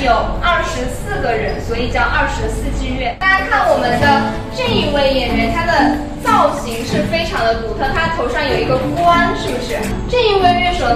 有24个人，所以叫24剧院。大家看我们的这一位演员，他的造型是非常的独特，他头上有一个冠，是不是？这一位乐手